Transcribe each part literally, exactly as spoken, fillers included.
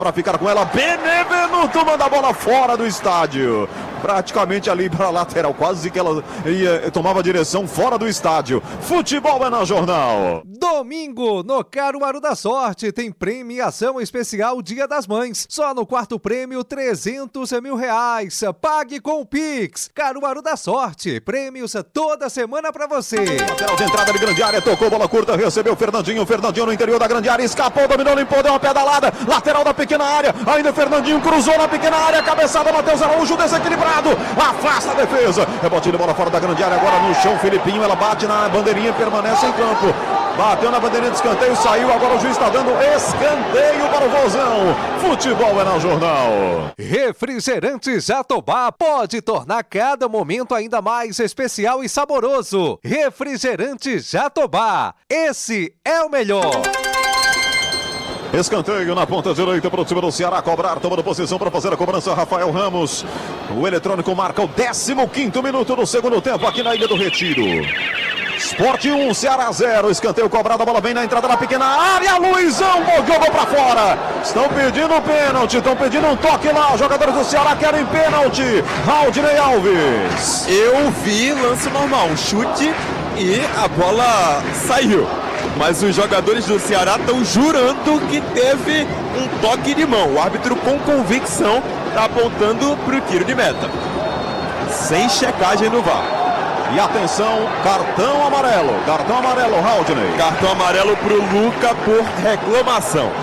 Para ficar com ela, Benevenuto manda a bola fora do estádio. Praticamente ali para a lateral, quase que ela ia, tomava direção fora do estádio. Futebol é na Jornal. Domingo, no Caruaru da Sorte, tem premiação especial Dia das Mães. Só no quarto prêmio, trezentos mil reais. Pague com o Pix. Caruaru da Sorte, prêmios toda semana para você. Lateral de entrada de grande área, tocou bola curta, recebeu o Fernandinho. Fernandinho no interior da grande área, escapou, dominou, limpou, deu uma pedalada. Lateral da pequena área, ainda Fernandinho cruzou na pequena área, cabeçada, Matheus Araújo desequilibrado. Afasta a defesa, rebote de bola fora da grande área, agora no chão, Filipinho, ela bate na bandeirinha, permanece em campo, bateu na bandeirinha de escanteio, saiu, agora o juiz está dando escanteio para o Vozão. Futebol é na Jornal. Refrigerante Jatobá pode tornar cada momento ainda mais especial e saboroso. Refrigerante Jatobá, esse é o melhor. Escanteio na ponta direita para o time do Ceará cobrar, tomando posição para fazer a cobrança, Rafael Ramos. O eletrônico marca o décimo quinto minuto do segundo tempo aqui na Ilha do Retiro. Sport um, Ceará zero, escanteio cobrado, a bola vem na entrada da pequena área, Luizão jogou para fora. Estão pedindo pênalti, estão pedindo um toque lá, os jogadores do Ceará querem pênalti. Valdinei Alves. Eu vi lance normal, um chute e a bola saiu. Mas os jogadores do Ceará estão jurando que teve um toque de mão. O árbitro com convicção está apontando para o tiro de meta. Sem checagem no V A R. E atenção, cartão amarelo. Cartão amarelo, Haldney. Cartão amarelo para o Luca por reclamação.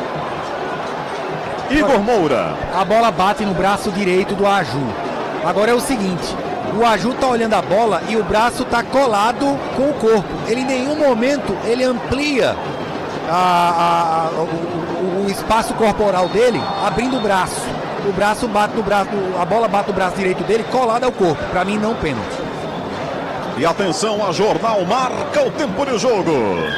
Igor Moura. A bola bate no braço direito do Aju. Agora é o seguinte... O Aju tá olhando a bola e o braço tá colado com o corpo. Ele em nenhum momento ele amplia a, a, o, o espaço corporal dele, abrindo o braço. O braço bate no braço, a bola bate no braço direito dele, colado ao corpo. Para mim não pênalti. E atenção, a Jornal marca o tempo de jogo.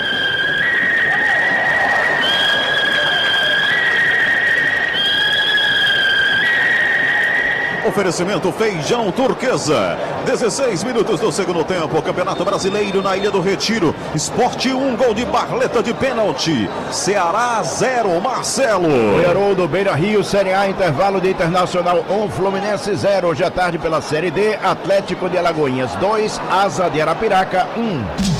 Oferecimento Feijão Turquesa. dezesseis minutos do segundo tempo. Campeonato Brasileiro na Ilha do Retiro. Sport um, gol de Barleta de pênalti. Ceará zero, Marcelo. Haroldo, Beira Rio, Série A, intervalo de Internacional um, Fluminense zero. Hoje à tarde pela Série D, Atlético de Alagoinhas dois, Asa de Arapiraca um.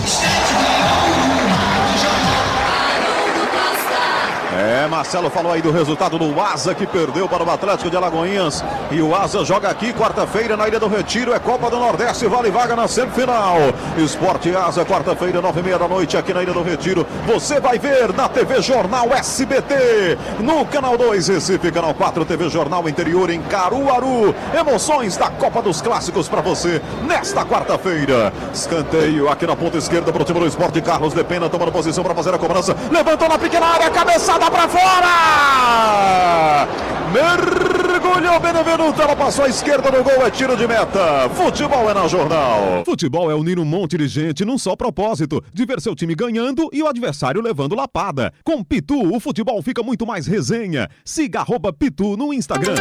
É, Marcelo falou aí do resultado do Asa, que perdeu para o Atlético de Alagoinhas. E o Asa joga aqui quarta-feira na Ilha do Retiro. É Copa do Nordeste, vale vaga na semifinal. Esporte Asa, quarta-feira, nove e meia da noite, aqui na Ilha do Retiro. Você vai ver na T V Jornal S B T. No Canal dois, Recife, Canal quatro, T V Jornal Interior em Caruaru. Emoções da Copa dos Clássicos para você nesta quarta-feira. Escanteio aqui na ponta esquerda para o time do Esporte. Carlos de Pena tomando posição para fazer a cobrança. Levantou na pequena área, cabeçada para fora! Mergulhou Benevenuto, ela passou à esquerda no gol, é tiro de meta. Futebol é na Jornal. Futebol é unir um monte de gente num só propósito, de ver seu time ganhando e o adversário levando lapada. Com Pitu, o futebol fica muito mais resenha. Siga arroba Pitu no Instagram.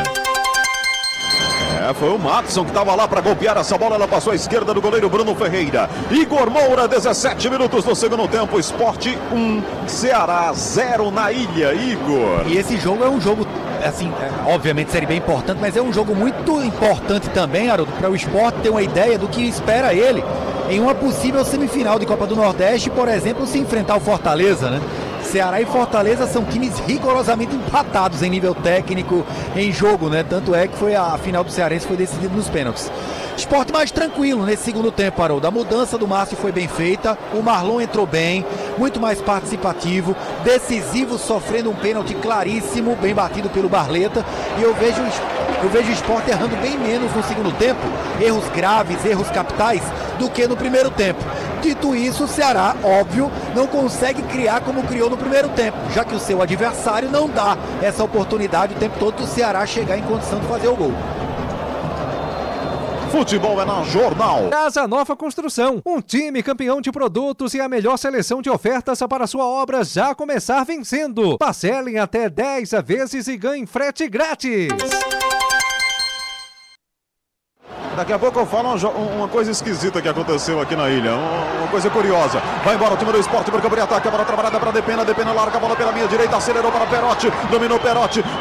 É, foi o Matson que estava lá para golpear essa bola, ela passou à esquerda do goleiro Bruno Ferreira. Igor Moura, dezessete minutos do segundo tempo, Sport um, Ceará zero na ilha, Igor. E esse jogo é um jogo, assim, é, obviamente Série B importante, mas é um jogo muito importante também, Haroldo, para o Sport ter uma ideia do que espera ele em uma possível semifinal de Copa do Nordeste, por exemplo, se enfrentar o Fortaleza, né? Ceará e Fortaleza são times rigorosamente empatados em nível técnico, em jogo, né? Tanto é que foi a final do Cearense foi decidida nos pênaltis. Sport mais tranquilo nesse segundo tempo, Haroldo. A mudança do Márcio foi bem feita, o Marlon entrou bem, muito mais participativo, decisivo, sofrendo um pênalti claríssimo, bem batido pelo Barleta, e eu vejo, eu vejo o Sport errando bem menos no segundo tempo, erros graves, erros capitais, do que no primeiro tempo. Dito isso, o Ceará, óbvio, não consegue criar como criou no primeiro tempo, já que o seu adversário não dá essa oportunidade o tempo todo do Ceará chegar em condição de fazer o gol. Futebol é na Jornal. Casa Nova Construção, um time campeão de produtos e a melhor seleção de ofertas para sua obra já começar vencendo. Parcelem até dez vezes e ganhem frete grátis. Daqui a pouco eu falo uma, uma coisa esquisita que aconteceu aqui na ilha, uma, uma coisa curiosa. Vai embora o time do Sport, para o campo de ataque, a bola trabalhada para Depena, Depena larga a bola pela minha direita, acelerou para Perotti, dominou Perotti,